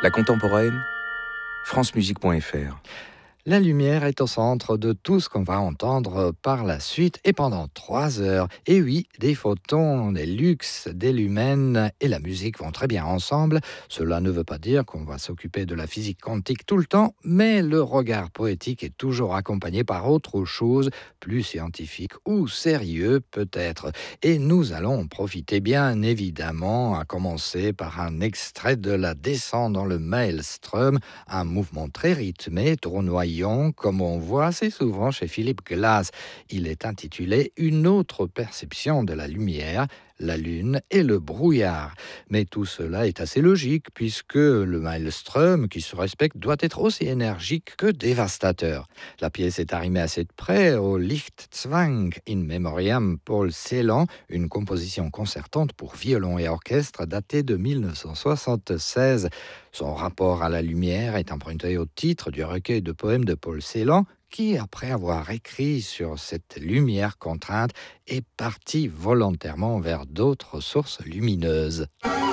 La contemporaine, francemusique.fr. La lumière est au centre de tout ce qu'on va entendre par la suite et pendant 3 heures. Et oui, des photons, des luxes, des lumens et la musique vont très bien ensemble. Cela ne veut pas dire qu'on va s'occuper de la physique quantique tout le temps, mais le regard poétique est toujours accompagné par autre chose, plus scientifique ou sérieux peut-être. Et nous allons en profiter bien évidemment, à commencer par un extrait de la descente dans le Maelstrom, un mouvement très rythmé, tournoyant, comme on voit assez souvent chez Philip Glass. Il est intitulé Une autre perception de la lumière, la lune et le brouillard. Mais tout cela est assez logique, puisque le maelstrom, qui se respecte, doit être aussi énergique que dévastateur. La pièce est arrimée assez de près au Lichtzwang in Memoriam Paul Celan, une composition concertante pour violon et orchestre datée de 1976. Son rapport à la lumière est emprunté au titre du recueil de poèmes de Paul Celan, qui, après avoir écrit sur cette lumière contrainte, est parti volontairement vers d'autres sources lumineuses.